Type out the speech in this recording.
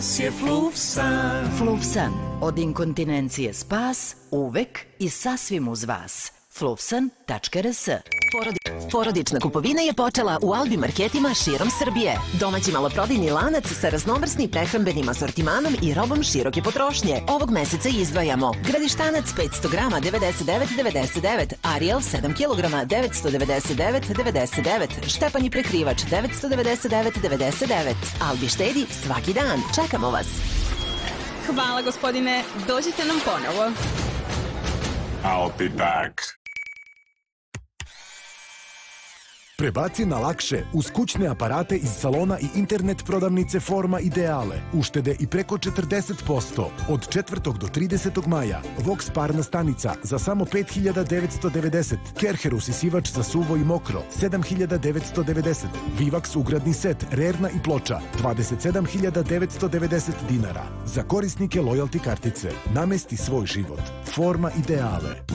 je Fluvsan. Fluvsan, od inkontinencije spas, uvek i sasvim uz vas. Fluvsan.rs. Porodična kupovina je počela u Albi marketima širom Srbije. Domaći maloprodajni lanac sa raznovrsnim prehrambenim asortimanom i robom široke potrošnje. Ovog meseca izdvajamo Gradištanac 500 grama 99,99, Ariel 7 kilograma 999,99, Štepanji prekrivač 999,99. Albi štedi svaki dan. Čekamo vas. Hvala gospodine, dođite nam ponovo. I'll be back. Prebaci na lakše uz kućne aparate iz salona i internet prodavnice Forma Ideale. Uštede i preko 40%. Od 4. do 30. maja. Vox parna stanica za samo 5.990. Kerher usisivač za suvo i mokro 7.990. Vivax ugradni set, rerna i ploča 27.990 dinara. Za korisnike lojalty kartice. Namesti svoj život. Forma Ideale.